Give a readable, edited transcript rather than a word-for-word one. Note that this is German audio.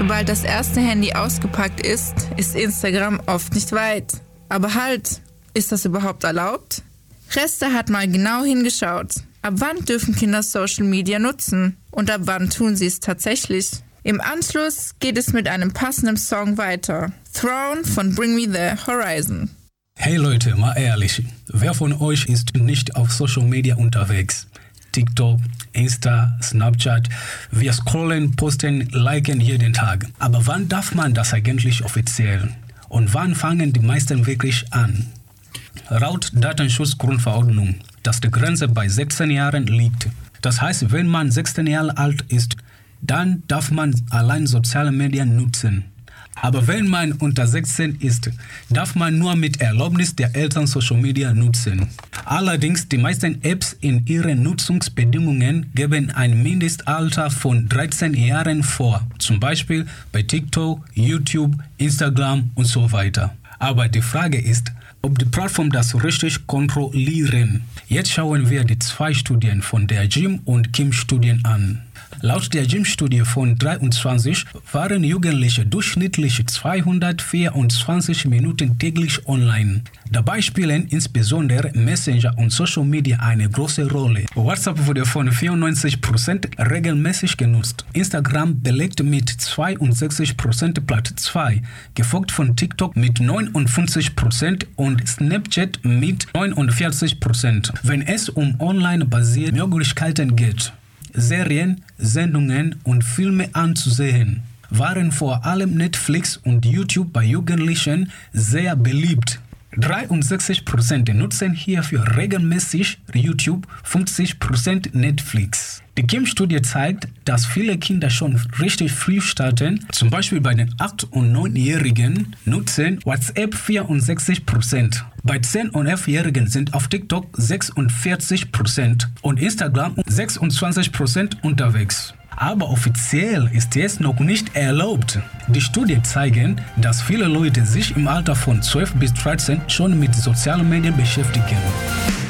Sobald das erste Handy ausgepackt ist, ist Instagram oft nicht weit. Aber halt, ist das überhaupt erlaubt? Reste hat mal genau hingeschaut. Ab wann dürfen Kinder Social Media nutzen? Und ab wann tun sie es tatsächlich? Im Anschluss geht es mit einem passenden Song weiter. Throne von Bring Me The Horizon. Hey Leute, mal ehrlich, wer von euch ist nicht auf Social Media unterwegs? TikTok, Insta, Snapchat, wir scrollen, posten, liken jeden Tag. Aber wann darf man das eigentlich offiziell? Und wann fangen die meisten wirklich an? Laut Datenschutzgrundverordnung, dass die Grenze bei 16 Jahren liegt. Das heißt, wenn man 16 Jahre alt ist, dann darf man allein soziale Medien nutzen. Aber wenn man unter 16 ist, darf man nur mit Erlaubnis der Eltern Social Media nutzen. Allerdings, die meisten Apps in ihren Nutzungsbedingungen geben ein Mindestalter von 13 Jahren vor. Zum Beispiel bei TikTok, YouTube, Instagram und so weiter. Aber die Frage ist, ob die Plattformen das richtig kontrollieren. Jetzt schauen wir die 2 Studien von der Jim und Kim Studien an. Laut der Jim-Studie von 23 waren Jugendliche durchschnittlich 224 Minuten täglich online. Dabei spielen insbesondere Messenger und Social Media eine große Rolle. WhatsApp wurde von 94% regelmäßig genutzt. Instagram belegt mit 62% Platz 2, gefolgt von TikTok mit 59% und Snapchat mit 49%. Wenn es um online-basierte Möglichkeiten geht, Serien, Sendungen und Filme anzusehen, waren vor allem Netflix und YouTube bei Jugendlichen sehr beliebt. 63% nutzen hierfür regelmäßig YouTube, 50% Netflix. Die Kim-Studie zeigt, dass viele Kinder schon richtig früh starten. Zum Beispiel bei den 8- und 9-Jährigen nutzen WhatsApp 64%. Bei 10- und 11-Jährigen sind auf TikTok 46% und Instagram 26% unterwegs. Aber offiziell ist es noch nicht erlaubt. Die Studien zeigen, dass viele Leute sich im Alter von 12 bis 13 schon mit sozialen Medien beschäftigen.